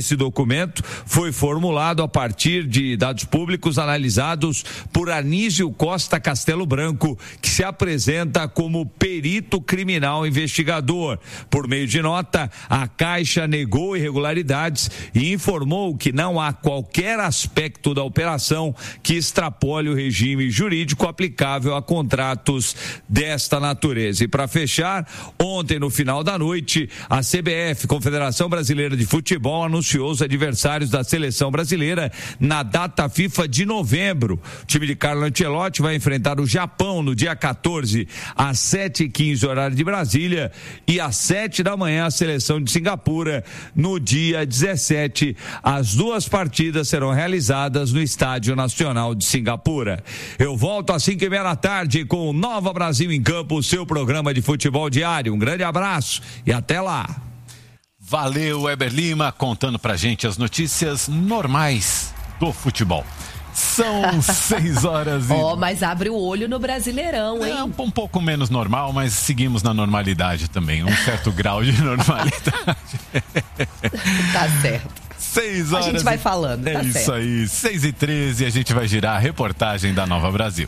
Esse documento foi formulado a partir de dados públicos analisados por Anísio Costa Castelo Branco, que se apresenta como perito criminal investigador. Por meio de nota, a Caixa negou irregularidades e informou que não há qualquer aspecto da operação que extrapole o regime jurídico aplicável a contratos desta natureza. E para fechar, ontem no final da noite, a CBF, Confederação Brasileira de Futebol, anunciou os adversários da seleção brasileira na data FIFA de novembro. O time de Carlo Ancelotti vai enfrentar o Japão no dia 14 às 7h15 horário de Brasília e às 7 da manhã a seleção de Singapura no dia 17. As duas partidas serão realizadas no Estádio Nacional de Singapura. Eu volto às 5h30 da tarde com o Nova Brasil em Campo, o seu programa de futebol diário. Um grande abraço e até lá. Valeu, Weber Lima, contando pra gente as notícias normais do futebol. São 6 horas e... mas abre o olho no Brasileirão, hein? É um pouco menos normal, mas seguimos na normalidade também. Um certo grau de normalidade. Tá certo. 6 horas. A gente vai falando, tá certo. Isso aí, 6h13, a gente vai girar a reportagem da Nova Brasil.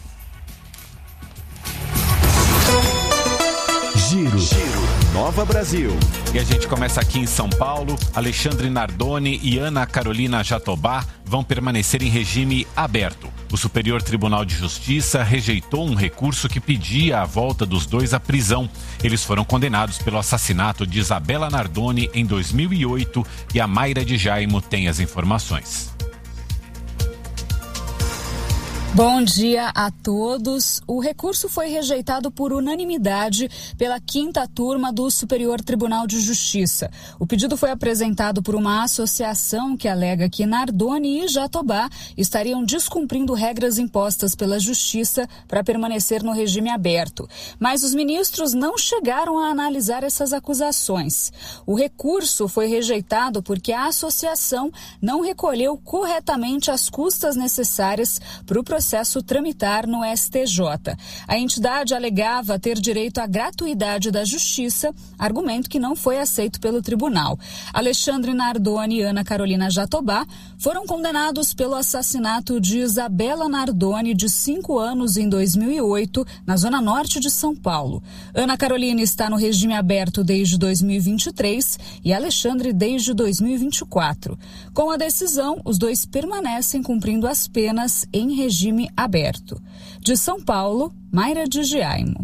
Giro Nova Brasil. E a gente começa aqui em São Paulo. Alexandre Nardoni e Ana Carolina Jatobá vão permanecer em regime aberto. O Superior Tribunal de Justiça rejeitou um recurso que pedia a volta dos dois à prisão. Eles foram condenados pelo assassinato de Isabela Nardoni em 2008 e a Mayra de Jaimo tem as informações. Bom dia a todos. O recurso foi rejeitado por unanimidade pela 5ª turma do Superior Tribunal de Justiça. O pedido foi apresentado por uma associação que alega que Nardoni e Jatobá estariam descumprindo regras impostas pela Justiça para permanecer no regime aberto. Mas os ministros não chegaram a analisar essas acusações. O recurso foi rejeitado porque a associação não recolheu corretamente as custas necessárias para o processo tramitar no STJ. A entidade alegava ter direito à gratuidade da justiça, argumento que não foi aceito pelo tribunal. Alexandre Nardoni e Ana Carolina Jatobá foram condenados pelo assassinato de Isabela Nardoni, de 5 anos, em 2008, na zona norte de São Paulo. Ana Carolina está no regime aberto desde 2023 e Alexandre desde 2024. Com a decisão, os dois permanecem cumprindo as penas em regime aberto. De São Paulo, Mayra de Jaimo.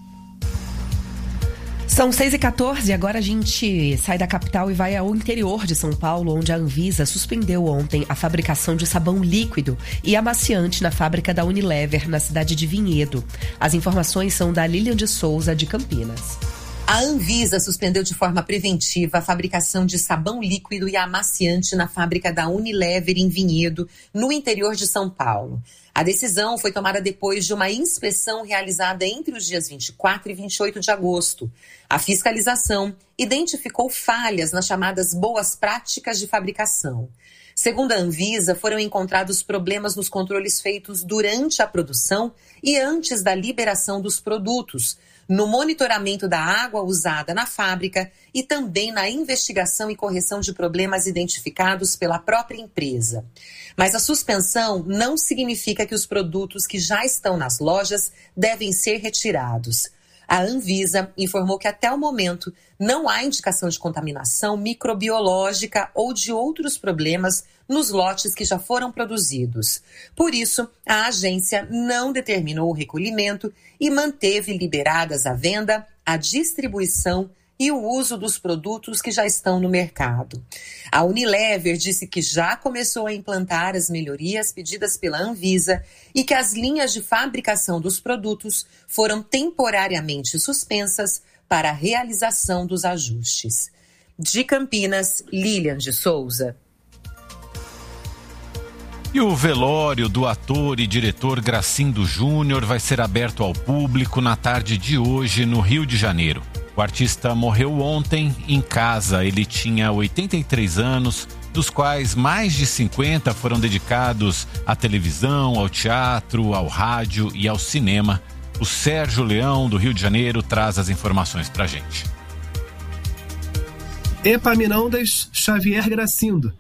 São 6h14, agora a gente sai da capital e vai ao interior de São Paulo, onde a Anvisa suspendeu ontem a fabricação de sabão líquido e amaciante na fábrica da Unilever, na cidade de Vinhedo. As informações são da Lilian de Souza, de Campinas. A Anvisa suspendeu de forma preventiva a fabricação de sabão líquido e amaciante na fábrica da Unilever em Vinhedo, no interior de São Paulo. A decisão foi tomada depois de uma inspeção realizada entre os dias 24 e 28 de agosto. A fiscalização identificou falhas nas chamadas boas práticas de fabricação. Segundo a Anvisa, foram encontrados problemas nos controles feitos durante a produção e antes da liberação dos produtos, no monitoramento da água usada na fábrica e também na investigação e correção de problemas identificados pela própria empresa. Mas a suspensão não significa que os produtos que já estão nas lojas devem ser retirados. A Anvisa informou que até o momento não há indicação de contaminação microbiológica ou de outros problemas nos lotes que já foram produzidos. Por isso, a agência não determinou o recolhimento e manteve liberadas a venda, a distribuição e o uso dos produtos que já estão no mercado. A Unilever disse que já começou a implantar as melhorias pedidas pela Anvisa e que as linhas de fabricação dos produtos foram temporariamente suspensas para a realização dos ajustes. De Campinas, Lilian de Souza. E o velório do ator e diretor Gracindo Júnior vai ser aberto ao público na tarde de hoje, no Rio de Janeiro. O artista morreu ontem em casa. Ele tinha 83 anos, dos quais mais de 50 foram dedicados à televisão, ao teatro, ao rádio e ao cinema. O Sérgio Leão, do Rio de Janeiro, traz as informações pra gente. Epaminondas Xavier Gracindo